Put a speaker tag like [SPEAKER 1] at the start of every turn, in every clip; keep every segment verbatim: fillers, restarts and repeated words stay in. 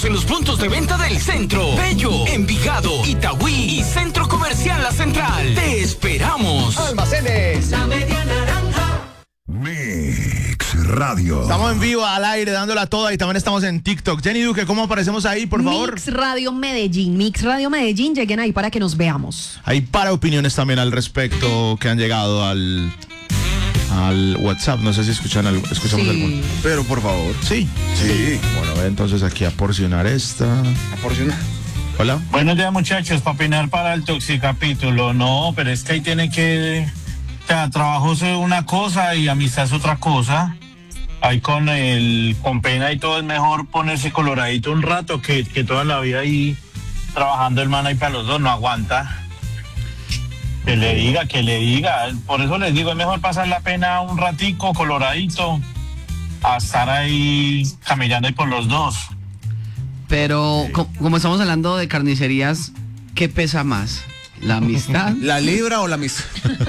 [SPEAKER 1] En los puntos de venta del centro, Bello, Envigado, Itagüí y Centro Comercial La Central. Te esperamos.
[SPEAKER 2] Almacenes
[SPEAKER 3] La Media Naranja.
[SPEAKER 4] Mix Radio.
[SPEAKER 2] Estamos en vivo, al aire, dándola toda, y también estamos en TikTok. Jenny Duque, ¿cómo aparecemos ahí, por favor?
[SPEAKER 5] Mix Radio Medellín, Mix Radio Medellín, lleguen ahí para que nos veamos.
[SPEAKER 2] Hay para opiniones también al respecto que han llegado al al WhatsApp. No sé si escuchan algo, escuchamos
[SPEAKER 5] Sí.
[SPEAKER 2] algún. Pero por favor, sí.
[SPEAKER 4] Sí.
[SPEAKER 2] Bueno, voy entonces aquí a porcionar esta.
[SPEAKER 4] A porcionar.
[SPEAKER 2] Hola.
[SPEAKER 6] Buenos días, muchachos, para opinar para el Toxicapítulo. No, pero es que ahí tiene que... O sea, trabajo es una cosa y amistad es otra cosa. Ahí con el con pena y todo es mejor ponerse coloradito un rato que, que toda la vida ahí trabajando el man ahí para los dos, no aguanta. Que le diga, que le diga. Por eso les digo, es mejor pasar la pena un ratico coloradito a estar ahí camellando ahí por los dos.
[SPEAKER 7] Pero co- como estamos hablando de carnicerías, ¿qué pesa más? ¿La amistad
[SPEAKER 4] ¿La libra o la misa?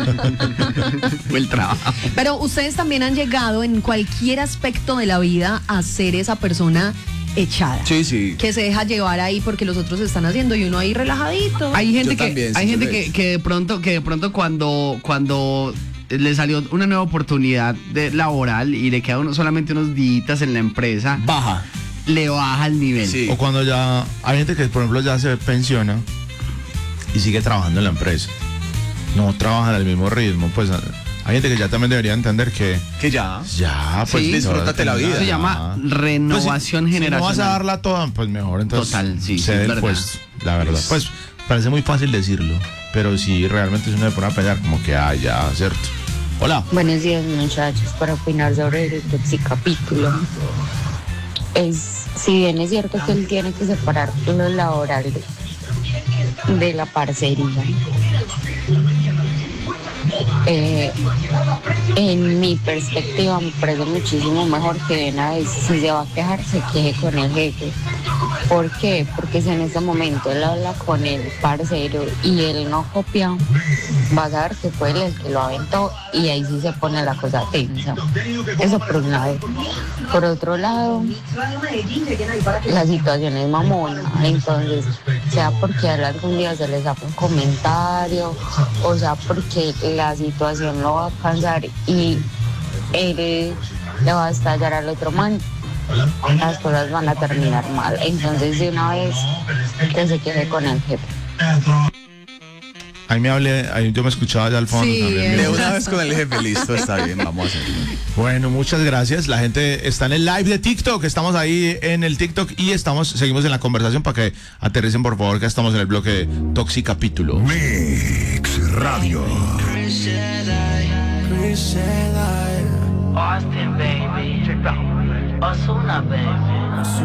[SPEAKER 7] o el trabajo?
[SPEAKER 5] Pero ustedes también han llegado en cualquier aspecto de la vida a ser esa persona echada.
[SPEAKER 4] Sí, sí.
[SPEAKER 5] Que se deja llevar ahí porque los otros están haciendo y uno ahí relajadito.
[SPEAKER 7] Hay gente
[SPEAKER 4] Yo
[SPEAKER 7] que
[SPEAKER 4] también,
[SPEAKER 7] hay
[SPEAKER 4] sí,
[SPEAKER 7] gente
[SPEAKER 4] yo
[SPEAKER 7] que,
[SPEAKER 4] veo.
[SPEAKER 7] que de pronto que de pronto cuando cuando le salió una nueva oportunidad de laboral y le queda uno, solamente unos días en la empresa,
[SPEAKER 4] Baja.
[SPEAKER 7] le baja el nivel.
[SPEAKER 4] Sí.
[SPEAKER 2] O cuando ya hay gente que, por ejemplo, ya se pensiona y sigue trabajando en la empresa. No trabajan al mismo ritmo. Pues hay gente que ya también debería entender que
[SPEAKER 4] Que ya.
[SPEAKER 2] ya, pues
[SPEAKER 7] Sí,
[SPEAKER 4] disfrútate la vida.
[SPEAKER 7] Eso se llama renovación
[SPEAKER 2] Pues, si- Si no
[SPEAKER 7] generacional.
[SPEAKER 2] vas a darla toda, pues mejor entonces
[SPEAKER 7] Total, sí, sí,
[SPEAKER 2] cede
[SPEAKER 7] es
[SPEAKER 2] el
[SPEAKER 7] verdad.
[SPEAKER 2] puesto, la verdad. Pues parece muy fácil decirlo, pero si realmente se uno se pone a pelear, como que, ah, ya, cierto. Hola.
[SPEAKER 8] Buenos días, muchachos, para opinar sobre el Toxicapítulo. Es, si bien es cierto que él tiene que separar lo laboral de, de la parcería, eh, en mi perspectiva me parece muchísimo mejor que de una vez, si se va a quejar, se queje con el jefe. ¿Por qué? Porque si en este momento él habla con el parcero y él no copia, va a saber que fue él el que lo aventó y ahí sí se pone la cosa tensa. Eso por un lado. Por otro lado, la situación es mamona, entonces, sea porque a él algún día se les haga un comentario, o sea porque la situación lo va a cansar y él le va a estallar al otro man, las cosas van a terminar mal. Entonces, de una vez, que se quede con el jefe.
[SPEAKER 2] Ahí me hablé, ahí yo me escuchaba allá al fondo
[SPEAKER 5] Sí,
[SPEAKER 2] también.
[SPEAKER 5] eh.
[SPEAKER 4] De una vez con el jefe, listo, está bien, vamos a hacerlo.
[SPEAKER 2] Bueno, muchas gracias. La gente está en el live de TikTok. Estamos ahí en el TikTok y estamos, seguimos en la conversación para que aterricen, por favor, que estamos en el bloque de Toxicapítulo.
[SPEAKER 4] Mix Radio.
[SPEAKER 3] Austin, baby. Osuna, baby.